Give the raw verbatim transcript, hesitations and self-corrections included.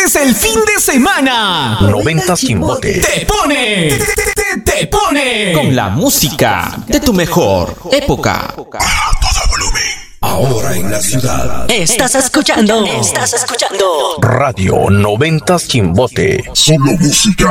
Es el fin de semana. Noventas Chimbote. Te pone. Te, te, te, te pone. Con la música de tu mejor época. A todo volumen. Ahora en la ciudad. Estás escuchando. Estás escuchando. Radio Noventas Chimbote. Solo música.